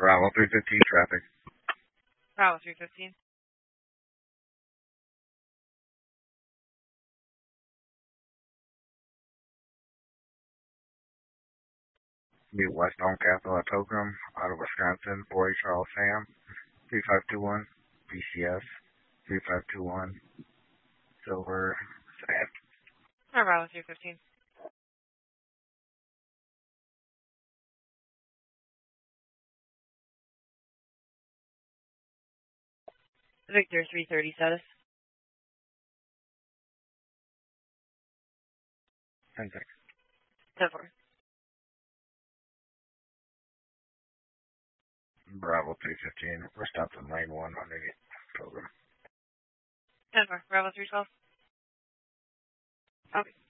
Bravo 315 traffic. Bravo 315. Meet West Doncaster at Pilgrim, out of Wisconsin, Boy Charles Sam, 3521, BCS, 3521, Silver, Sam. Bravo 315. Victor 330 status. 10-6. 10-4. Bravo 315. We're stopped in lane 1 underneath Pilgrim. 10-4. Bravo 312. Okay.